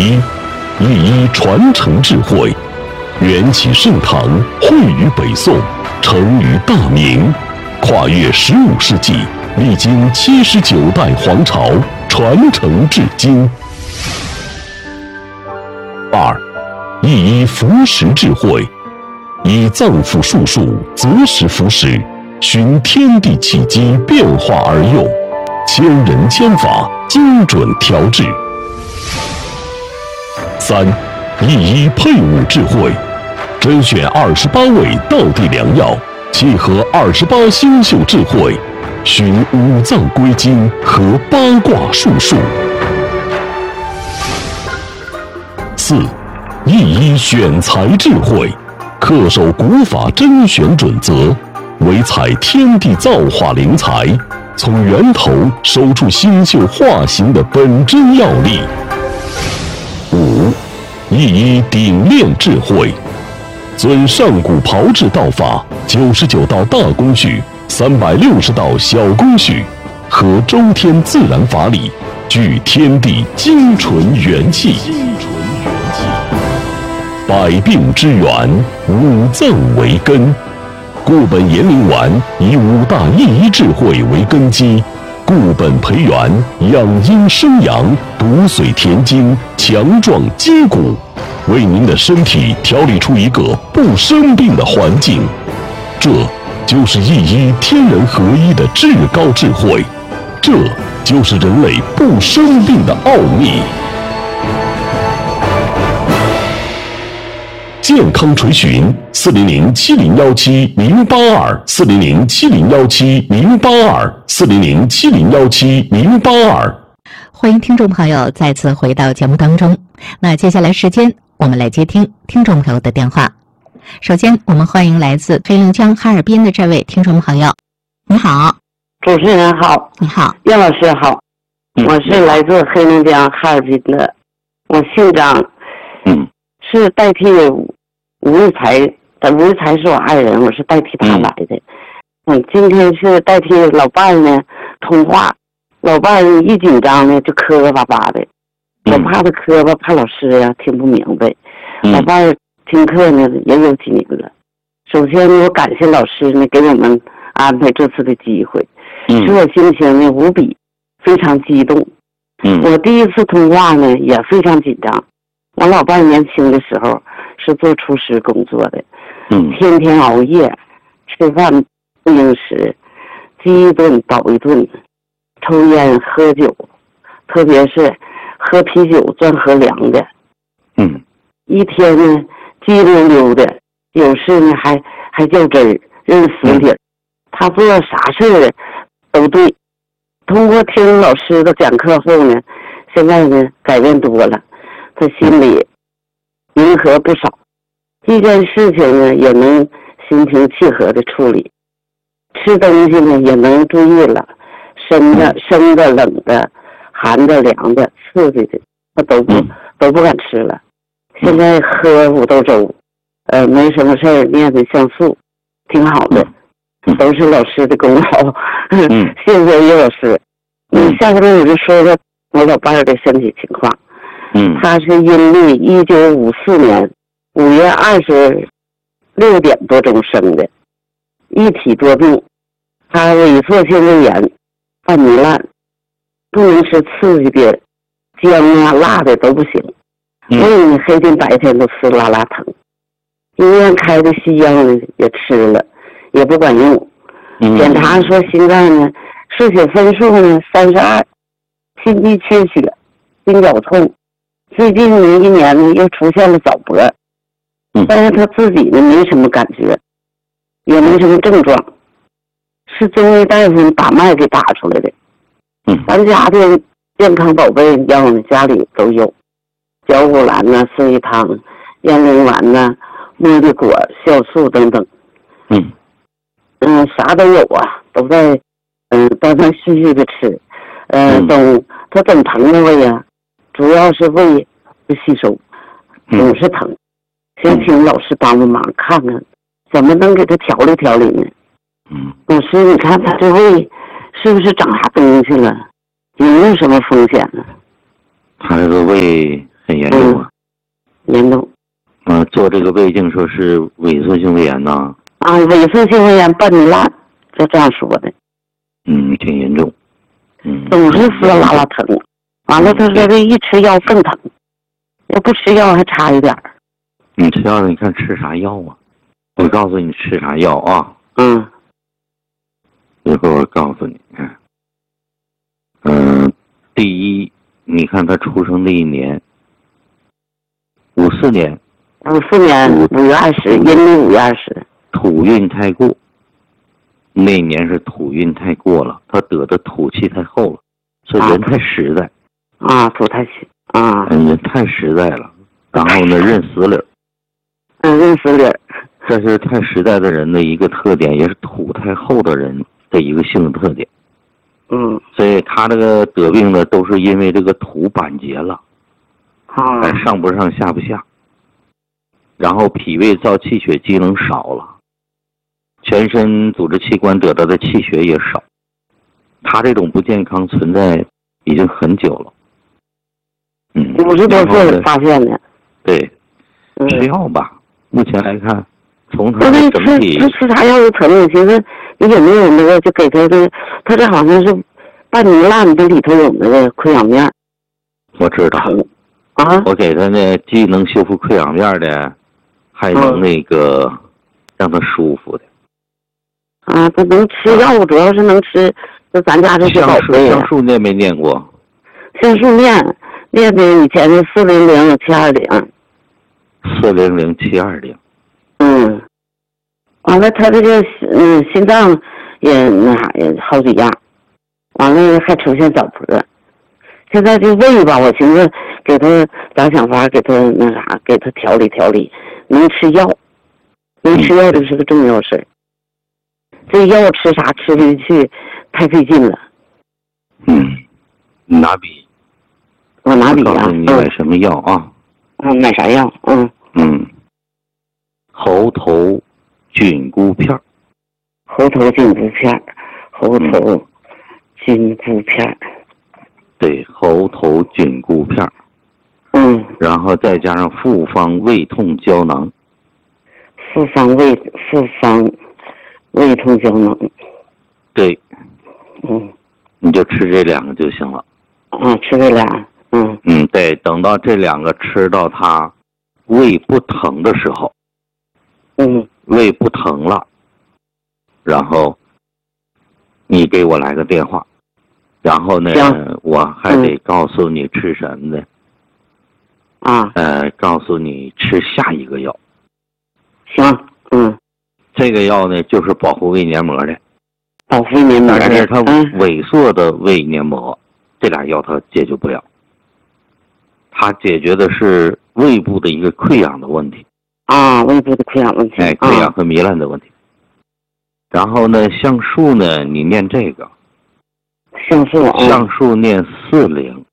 一，一传承智慧。缘起盛唐，汇于北宋，成于大明，跨越15世纪，历经79代皇朝，传承至今。二，一服食智慧。以脏腑术数择时服食，循天地气机变化而用，千人千法，精准调制。三，一配伍智慧。甄选28味道地良药，契合28星宿智慧，循五脏归经和八卦术数。四，一选材智慧。恪守古法甄选准则，唯采天地造化灵材，从源头守住星宿化形的本真要力。五，一顶炼智慧。遵上古炮制道法99道大工序，360道小工序，合周天自然法理，聚天地精纯元气。百病之源，五脏为根。固本延龄丸以5大益医智慧为根基，固本培元，养阴生阳，补髓填精，强壮筋骨，为您的身体调理出一个不生病的环境。这就是一医天人合一的至高智慧，这就是人类不生病的奥秘。健康垂询40070170824007017082400701708 欢迎听众朋友再次回到节目当中。那接下来时间我们来接听听众朋友的电话。首先我们欢迎来自黑龙江哈尔滨的这位听众朋友。你好。 主持人好。 你好。 叶老师好。我是来自黑龙江哈尔滨的，我姓张。是代替吴玉才，吴玉才是我爱人，我是代替他来的。今天是代替老伴儿呢通话，老伴儿一紧张呢就磕磕巴巴的，我怕他磕巴，怕老师呀听不明白。老伴儿听课呢也有几年了。首先呢，我感谢老师呢给我们安排这次的机会，使我心情呢无比非常激动。我第一次通话呢也非常紧张。我老伴儿年轻的时候是做厨师工作的，天天熬夜，吃饭不应时，饥一顿饱一顿，抽烟喝酒，特别是喝啤酒专喝凉的。一天呢叽溜溜的，有事呢还较真儿，认死理儿。他做啥事都对。通过听老师的讲课后呢，现在呢改变多了，他心里迎合不少，一件事情呢也能心平气和的处理，吃东西呢也能注意了，生的冷的寒的凉的刺激的他都不敢吃了。现在喝五豆粥，没什么事儿念的像素，挺好的，都是老师的功劳。谢谢叶老师。下面我就说说我老伴儿的身体情况。他是阴历1954年5月26点多钟生的，一体多病，他萎缩性胃炎，犯糜烂，不能吃刺激的姜啊辣的都不行，胃呢黑天白天都撕拉拉疼，医院开的西药呢也吃了，也不管用。检查说心脏呢射血分数呢32，心肌缺血，心绞痛。最近呢1年呢又出现了早搏，但是他自己呢没什么感觉，也没什么症状，是中医大夫把脉给打出来的。咱家的健康宝贝药呢家里都有，绞骨兰呐、四叶汤、燕灵丸呐、茉莉果、酵素等等。啥都有啊，都在断断续续的吃。他总疼的胃呀，主要是胃不吸收，总是疼。想请老师帮帮忙，看看怎么能给他调理调理呢？老师，你看他这胃是不是长啥东西了？有没有什么风险呢？ 他这个胃很严重啊？ 严重。 做这个胃镜说是萎缩性胃炎呐。 萎缩性胃炎半米烂，就这样说的。 挺严重。 总是撕拉拉疼。完了，他说这一吃药更疼，要不吃药还差一点。 你吃药，你看吃啥药啊？我告诉你吃啥药啊？一会儿我告诉你。第一，你看他出生那一年，54年。 54年5月20，阴历5月20。 土运太过，那年是土运太过了，他得的土气太厚了，所以人太实在。 土太实。 人太实在了，然后呢认死理儿。 认死理儿。 这是太实在的人的一个特点，也是土太厚的人的一个性特点。所以他这个得病呢，都是因为这个土板结了，上不上下不下，然后脾胃造气血机能少了，全身组织器官得到的气血也少，他这种不健康存在已经很久了。 50多岁发现的。 对，吃药吧。目前来看，从他的整体， 他吃啥药都疼。我寻思你有没有那个，就给他的，他这好像是半米烂的，里头有那个溃疡面。 我知道。我给他呢，既能修复溃疡面的，还能那个让他舒服的。 他能吃药，主要是能吃。就咱家这些宝贝。 橡树念没念过？ 橡树念的以前是400-720。 400-720。 完了，他这个心脏也那啥呀，好几样，完了还出现早搏。现在这胃吧，我寻思给他想法给他那啥，给他调理调理，能吃药，这是个重要事儿。这药吃啥吃进去太费劲了。 你拿笔。 我拿笔告诉你买什么药啊？ 买啥药？ 猴头菌菇片。 猴头菌菇片。对， 猴头菌菇片。然后再加上复方胃痛胶囊。 复方胃痛胶囊。 对。你就吃这2个就行了。 吃这俩。 对，等到这2个吃到他胃不疼的时候。胃不疼了，然后你给我来个电话，然后呢，我还得告诉你吃什么呢？告诉你吃下一个药。 行。 这个药呢，就是保护胃黏膜的。 保护胃黏膜的。 但是它萎缩的胃黏膜，这俩药它解决不了。它解决的是胃部的一个溃疡的问题。 胃部的溃疡问题。 溃疡和糜烂的问题。然后呢，橡树呢，你念这个。橡树念40-70。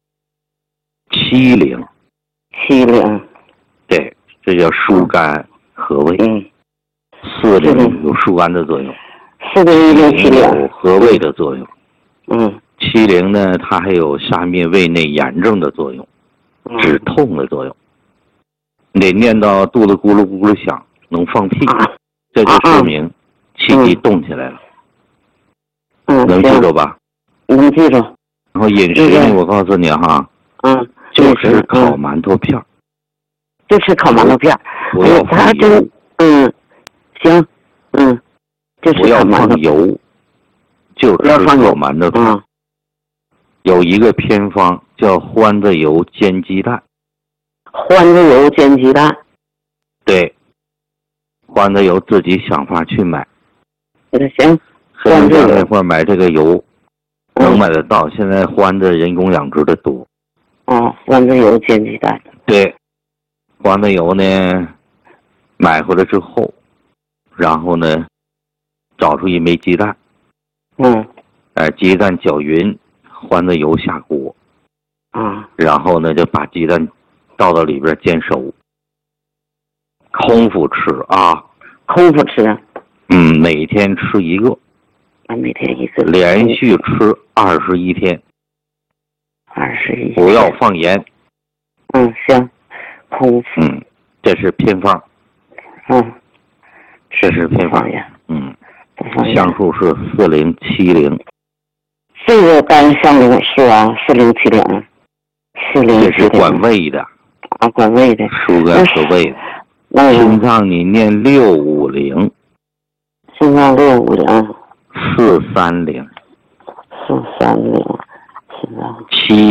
对，这叫疏肝和胃。40有疏肝的作用。 40 有和胃的作用。70呢，它还有杀灭胃内炎症的作用，止痛的作用。你得念到肚子咕噜咕噜响，能放屁，这就说明气机动起来了。能记住吧？ 能记住。 然后饮食呢，我告诉你哈，就吃烤馒头片。 就吃烤馒头片。 不要放油。 行。就吃不要放油，就吃烤馒头片。有一个偏方叫欢子油煎鸡蛋。 欢子油煎鸡蛋。 对，欢子油自己想法去买。 行。 黑龙江那块买这个油，能买得到。现在欢子人工养殖的多。 欢子油煎鸡蛋。 对，欢子油呢，买回来之后，然后呢，找出一枚鸡蛋。鸡蛋搅匀，欢子油下锅。然后呢，就把鸡蛋倒到里边煎熟。空腹吃啊。 空腹吃。 每天吃一个。 每天一个。 连续吃21天。 21天。 不要放盐。 行。 空腹。 这是偏方。这是偏方。项数是4070。 这个单项目是啊，4070。 这是管胃的。 管胃的。 疏肝和胃的。心脏你念650。 心脏650。 430。430。 心脏。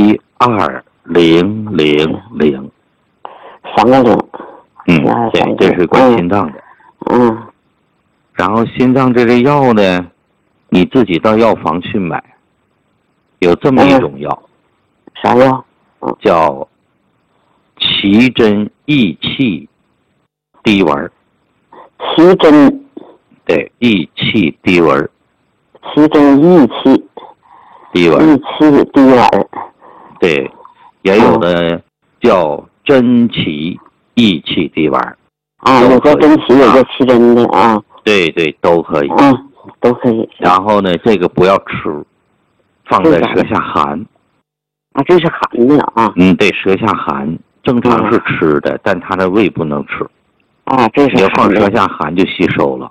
72000。 3个0。 对，这是管心脏的。然后心脏这类药呢，你自己到药房去买。有这么一种药。 啥药？ 叫奇珍益气滴丸。 奇珍。 对，益气滴丸。 奇珍益气滴丸。 益气滴丸。 对，也有的叫珍奇益气滴丸。 有叫珍奇，有叫奇珍的啊。 对对，都可以。 都可以。 然后呢，这个不要吃，放在舌下含。 这是含的啊。 对，舌下含，正常是吃的，但他的胃不能吃。 这是你要放舌下含就吸收了。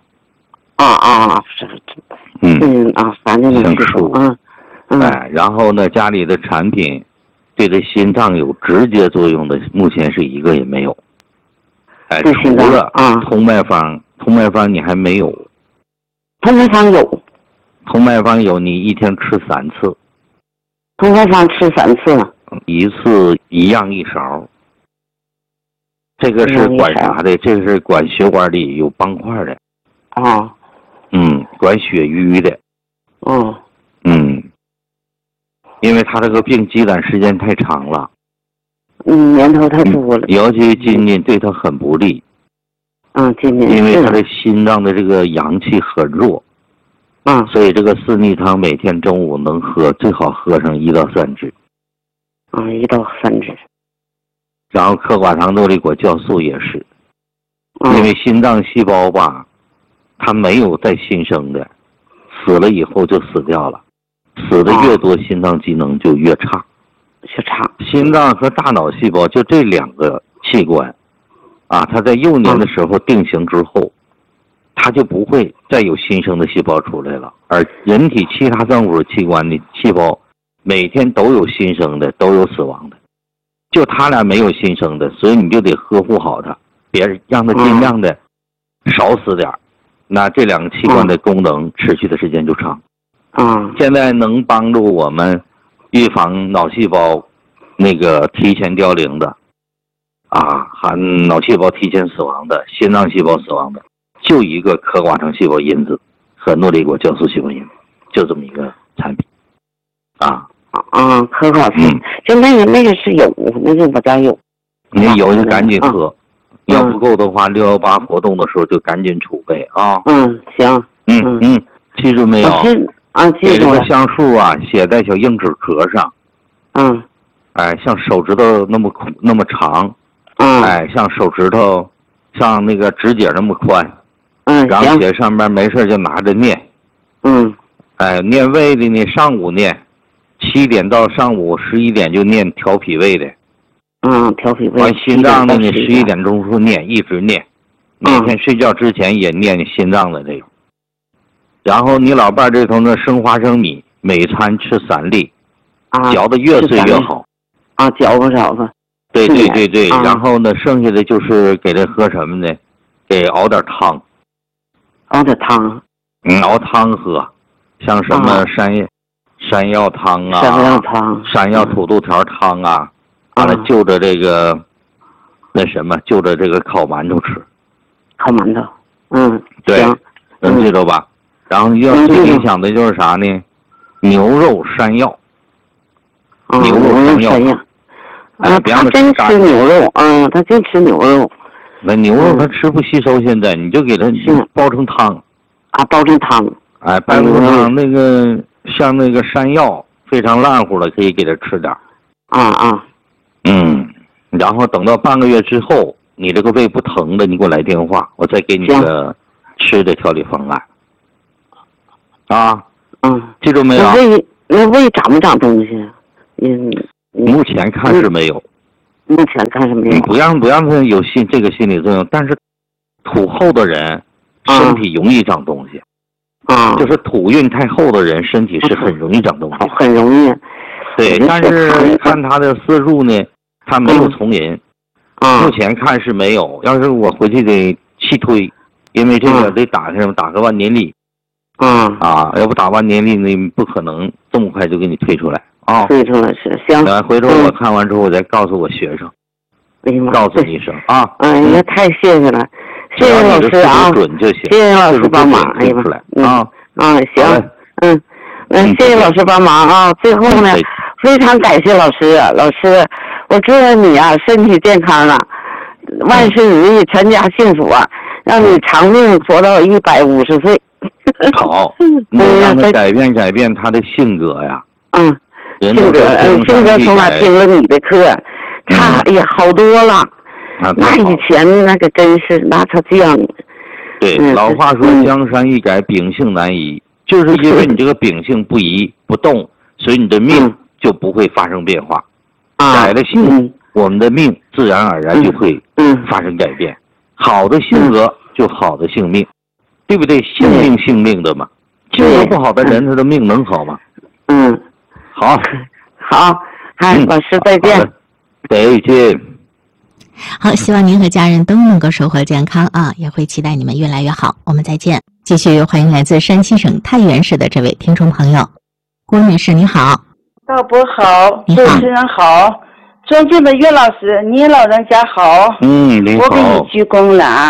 反正能吸收。 然后呢，家里的产品对这心脏有直接作用的，目前是一个也没有。除了通脉方你还没有。 通脉方有。 通脉方有，你一天吃3次。 通脉方吃3次。 一次1样1勺。这个是管啥的？这个是管血管里有斑块的。管血瘀的。因为他这个病积攒时间太长了。 年头太多了。 尤其今年对他很不利。 今年。 因为他的心脏的这个阳气很弱。所以这个四逆汤每天中午能喝，最好喝上1到3支。 1到3支。 然后克寡糖豆粒果酵素也是。因为心脏细胞吧，它没有再新生的，死了以后就死掉了，死的越多，心脏机能就越差。心脏和大脑细胞就这2个器官，它在幼年的时候定型之后，它就不会再有新生的细胞出来了。而人体其他脏腑器官的细胞，每天都有新生的，都有死亡的，就它俩没有新生的，所以你就得呵护好它，别让它尽量的少死点。那这2个器官的功能持续的时间就长。现在能帮助我们预防脑细胞那个提前凋零的，含脑细胞提前死亡的，心脏细胞死亡的，就一个克寡糖细胞因子和诺丽果酵素细胞因子，就这么一个产品。 克寡糖，就那个是有，那个我家有。 你有就赶紧喝，要不够的话，618活动的时候就赶紧储备啊。 行。 记住没有？ 记住了。 这个橡树写在小硬纸壳上。像手指头那么长。像手指头，像那个指甲那么宽。然后写上面，没事就拿着念。念胃的呢，上午念，7点到上午11点就念调脾胃的。 调脾胃。 完心脏的呢，11点钟时候念，一直念，每天睡觉之前也念心脏的这种。然后你老伴这头呢，生花生米，每餐吃3粒，嚼得越碎越好。 嚼吧嚼吧。 对。然后呢，剩下的就是给他喝什么呢？给熬点汤。 熬点汤。 熬汤喝，像什么山药汤山药土豆条汤完了就着这个就着这个烤馒头吃。 烤馒头。 对，能记住吧？然后要最影响的就是啥呢？牛肉山药。牛肉山药。 他真吃牛肉。他净吃牛肉。 那牛肉他吃不吸收，现在你就给他煲成汤。 煲成汤。 煲成汤，那个像那个山药非常烂乎了，可以给他吃点。然后等到半个月之后，你这个胃不疼的，你给我来电话，我再给你个吃的调理方案。记住没有？ 那胃长不长东西？ 目前看是没有。 目前看是没有。 不让他有这个心理作用，但是土厚的人身体容易长东西。就是土运太厚的人身体是很容易长东西。 很容易。 对，但是看他的四柱呢，他没有从人。目前看是没有，要是我回去得气推，因为这个得打个万年历。要不打万年历呢，不可能这么快就给你推出来啊。 推出来是行。 回头我看完之后，我再告诉我学生，告诉你一声啊。 那太谢谢了，谢谢老师啊， 准就行。 谢谢老师帮忙，哎呀行，谢谢老师帮忙啊。最后呢，非常感谢老师，我祝愿你啊身体健康啊，万事如意，全家幸福啊，让你长命活到150岁。 好，让他改变他的性格呀。 性格从哪听了你的课，他也好多了。那以前那个真是那他这样。 对，老话说江山易改，秉性难移，就是因为你这个秉性不移不动，所以你的命就不会发生变化。改了性，我们的命自然而然就会发生改变。好的性格就好的性命。对不对？性命的嘛，性格不好的人，他的命能好吗？好， 老师再见。 再见。 好，希望您和家人都能够收获健康啊，也会期待你们越来越好。我们再见。继续欢迎来自山西省太原市的这位听众朋友，郭女士，你好。 导播好，主持人好，尊敬的岳老师，您老人家好。 您好。 我给你鞠躬了啊。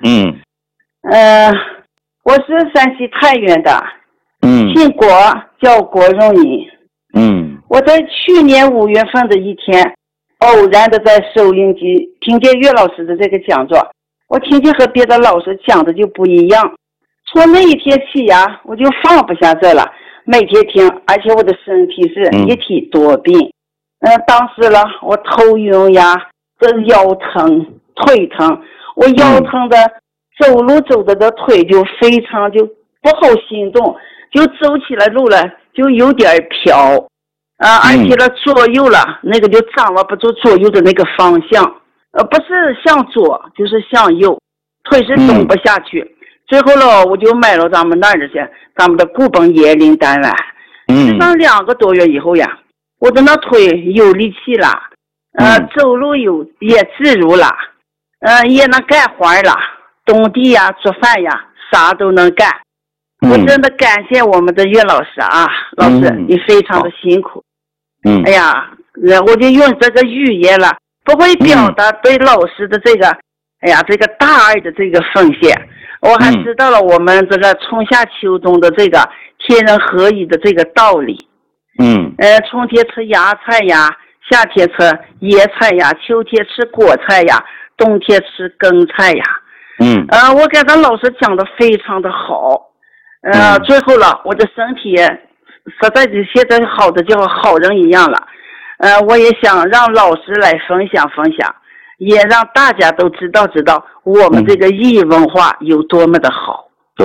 我是山西太原的，姓郭，叫郭荣银。我在去年5月份的一天，偶然的在收音机听见岳老师的这个讲座，我听见和别的老师讲的就不一样。从那一天起呀，我就放不下这了，每天听，而且我的身体是一体多病。当时了，我头晕呀，这腰疼、腿疼，我腰疼的。走路走的腿就非常就不好行动，就走起来路了就有点飘，而且了左右了那个就掌握不住左右的那个方向，不是向左就是向右，腿是动不下去。最后了我就买了咱们那儿的咱们的固本椰林丹丸，吃上2个多月以后呀，我的那腿有力气了，走路也自如了，也能干活了。种地呀，做饭呀，啥都能干。我真的感谢我们的岳老师啊，老师你非常的辛苦。哎呀，我就用这个语言了，不会表达对老师的这个，这个大爱的这个奉献。我还知道了我们这个春夏秋冬的这个天人合一的这个道理。春天吃芽菜呀，夏天吃椰菜呀，秋天吃果菜呀，冬天吃羹菜呀。我给咱老师讲的非常的好，最后了，我的身体实在是现在好的就和好人一样了，我也想让老师来分享，也让大家都知道我们这个意义文化有多么的好，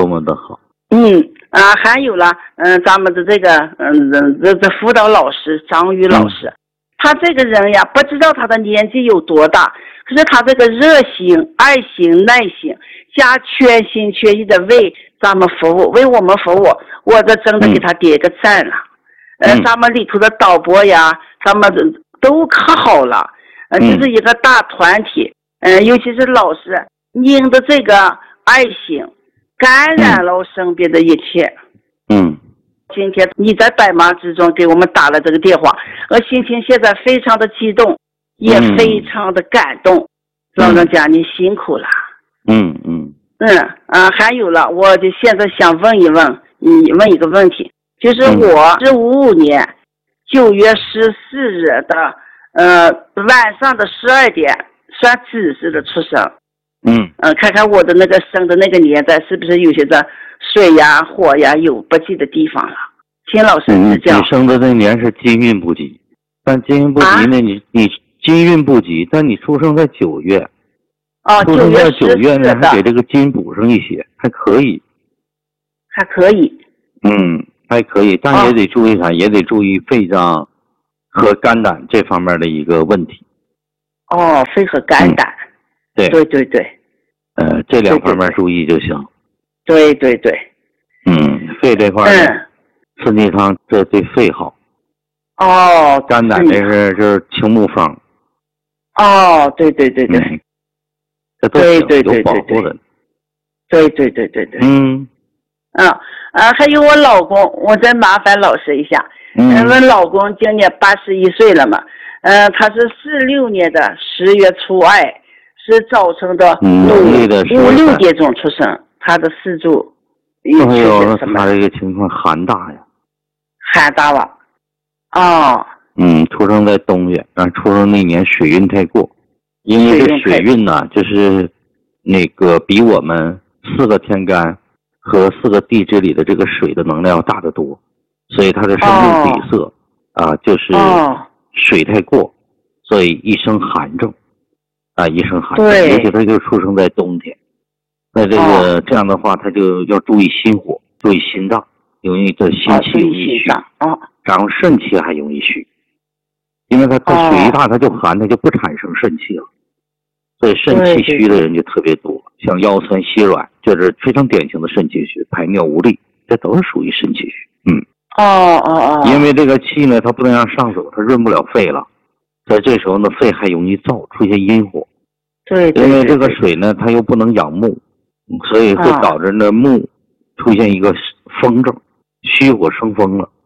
还有了，咱们的这个辅导老师张宇老师，他这个人呀，不知道他的年纪有多大。可是他这个热心、爱心、耐心，加全心全意的为咱们服务，为我们服务，我这真的给他点个赞了。咱们里头的导播呀，咱们都可好了，这是一个大团体，尤其是老师，您的这个爱心感染了身边的一切。今天你在百忙之中给我们打了这个电话，我心情现在非常的激动。也非常的感动，老人家你辛苦了。还有了，我就现在想问一个问题，就是我是55年9月14日的晚上的12点算子时的出生。看看我的那个生的那个年代是不是有些的水呀火呀有不济的地方了，请老师指教。 你生的那年是金运不吉，但金运不吉呢，你金运不吉，但你出生在9月，出生在9月呢，还给这个金补上一些，还可以， 还可以， 但也得注意啥，也得注意肺脏和肝胆这方面的一个问题。 哦，肺和肝胆。 对对对对。 这两方面注意就行。 对对对。 肺这块四逆汤这对肺好。 哦。 肝胆这是就是清木方。 哦，对对对对。 这都有保护的。 对对对对对。还有我老公，我再麻烦老师一下。我老公今年81岁了嘛。他是46年的10月初2，是早晨的5、6点钟出生。他的四柱有什么？ 他这个情况寒大呀。 寒大了。哦。 出生在冬月，出生那年水运太过，因为这水运呢，就是那个比我们4个天干和4个地支里的这个水的能量大得多，所以他的是木底色就是水太过，所以一生寒症一生寒症，而且他就出生在冬天。那这样的话，他就要注意心火，注意心脏，容易这心气容易虚，然后肾气还容易虚，因为他水一大，他就寒，他就不产生肾气了，所以肾气虚的人就特别多，像腰酸膝软，就是非常典型的肾气虚，排尿无力，这都是属于肾气虚。因为这个气呢，它不能让上走，它润不了肺了，在这时候呢，肺还容易燥，出现阴火。 对。 因为这个水呢，它又不能养木，所以会导致呢木出现一个风症，虚火生风了。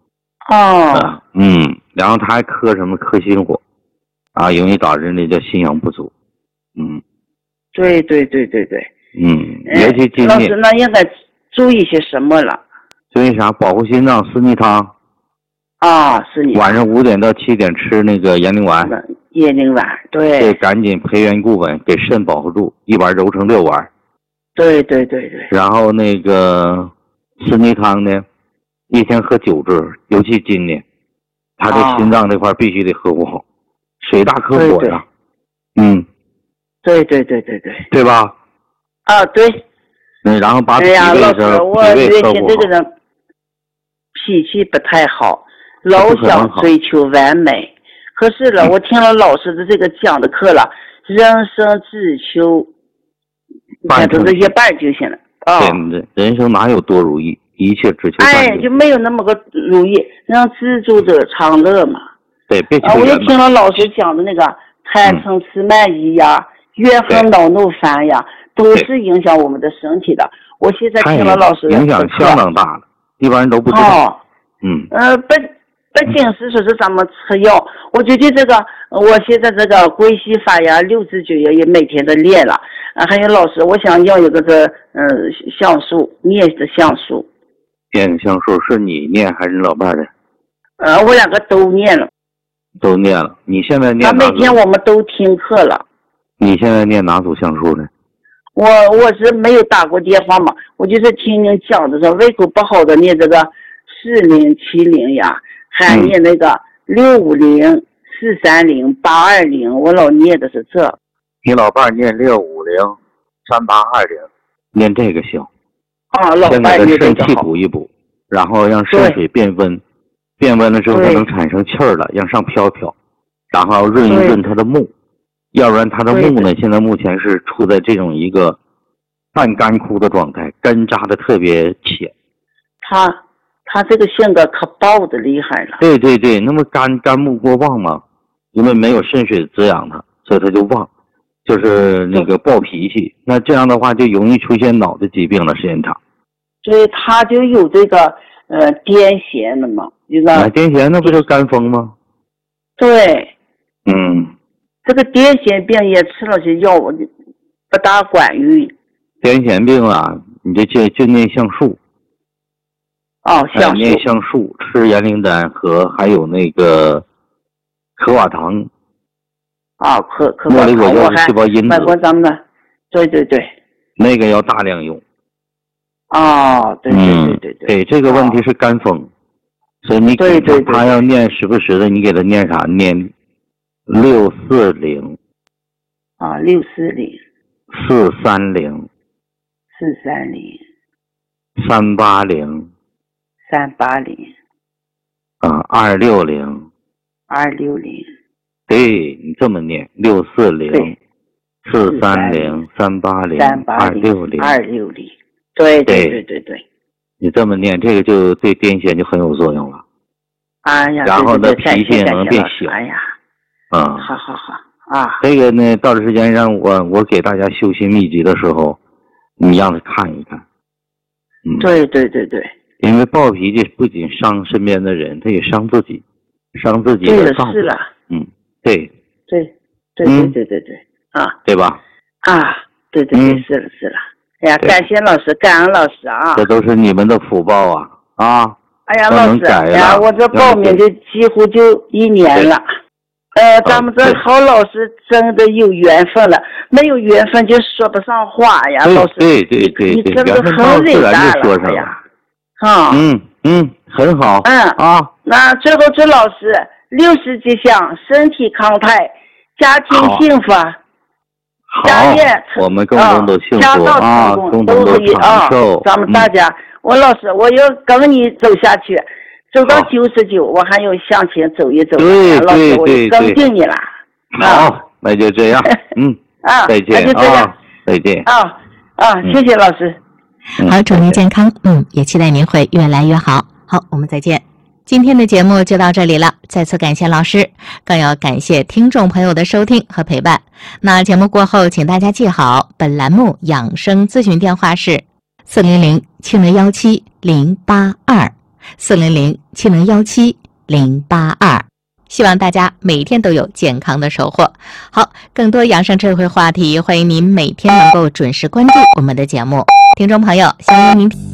然后它还克什么？克心火，容易导致那叫心阳不足。 对对对对对。 尤其今年。 老师，那应该注意些什么了？ 注意啥？保护心脏，四逆汤。 四逆汤。 晚上5点到7点吃那个延宁丸。 延宁丸，对。 对，赶紧培元固本，给肾保护住，1丸揉成6丸。 对对对对。 然后那个四逆汤呢，一天喝9支，尤其今年，他的心脏这块必须得呵护好，水大克火呀。 对对对对对。 对吧？ 对。 然后把脾胃老师，我原先这个人脾气不太好，老想追求完美。可是我听了老师的这个讲的课了，人生只求都是一半就行了。 对，人生哪有多如意，一切只求半成。 就没有那么个如意，让知足者常乐嘛。 对，别求我就听了老师讲的那个贪嗔痴慢疑呀、怨恨恼怒烦呀，都是影响我们的身体的。我现在听了老师的影响相当大了，一般人都不知道。 不仅是说是咱们吃药，我觉得这个我现在这个归西法呀、6字诀也每天都练了。还有老师，我想要一个橡树，念的橡树。 念橡树是你念还是老伴的？ 我2个都念了。 都念了。你现在念哪组？ 每天我们都听课了。 你现在念哪组橡树呢？ 我是没有打过电话嘛，我就是听您讲的说胃口不好的念这个4070呀，还念那个650、430、820，我老念的是这。 你老伴念650、3820，念这个行。 老伴念这个好。先给肾气补一补，然后让肾水变温，变温了之后它能产生气儿了，让上飘飘，然后润一润它的木。要不然它的木呢，现在目前是处在这种一个半干枯的状态，根扎的特别浅。 他这个性格可暴的厉害了。 对对对，那么肝木过旺嘛，因为没有肾水滋养它，所以它就旺，就是那个暴脾气。那这样的话就容易出现脑的疾病了，时间长。 所以他就有这个癫痫了嘛， 癫痫那不就肝风吗？ 对。这个癫痫病也吃了些药，不大管用。 癫痫病你就念橡树。 橡树。 念橡树，吃延灵丹和还有那个可瓦糖。 可茉莉果药是细胞因子。 买过咱们的。对对对。 那个要大量用。 对对对对对。 对，这个问题是肝风，所以你给他要念时不时的，你给他念啥？念640。 640。 430。380。260。 对，你这么念640-430-380-260。 对， 你这么念，这个就对癫痫就很有作用了。 哎呀， 然后呢， 脾气也能变小。 哎呀，好啊。 这个呢，到了时间让我给大家修心秘籍的时候，你让他看一看。 对。 因为暴脾气不仅伤身边的人，他也伤自己，伤自己的丈夫。 是了。 对。 啊， 对吧？ 啊，对，是了。哎呀，感谢老师，感恩老师啊！ 这都是你们的福报啊！ 哎呀，老师，我这报名的几乎就1年了。咱们这好老师真的有缘分了，没有缘分就说不上话呀，老师。 对， 你真的很伟大了呀！ 很好。 那最后祝老师60吉祥，身体康泰，家庭幸福。家业我们共同都幸福啊，共同都长寿。 咱们大家，我老师，我要跟你走下去，走到99，我还要向前走一走。 对， 老师，我就跟定你了。 好，那就这样。再见啊，再见。 谢谢老师。 好，祝您健康。也期待您会越来越好。好，我们再见。今天的节目就到这里了，再次感谢老师，更要感谢听众朋友的收听和陪伴。那节目过后，请大家记好，本栏目养生咨询电话是400-7017-082，400-7017-082。希望大家每天都有健康的收获。好，更多养生智慧话题，欢迎您每天能够准时关注我们的节目。听众朋友，相约明天。